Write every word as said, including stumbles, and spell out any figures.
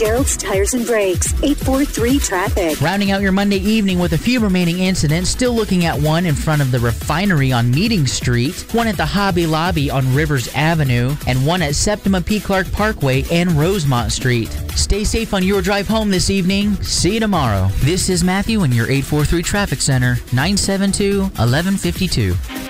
Gerald's Tires and Brakes, eight four three traffic. Rounding out your Monday evening with a few remaining incidents, still looking at one in front of the refinery on Meeting Street, one at the Hobby Lobby on Rivers Avenue, and one at Septima P. Clark Parkway and Rosemont Street. Stay safe on your drive home this evening. See you tomorrow. This is Matthew in your eight four three Traffic Center, nine seven two, one one five two.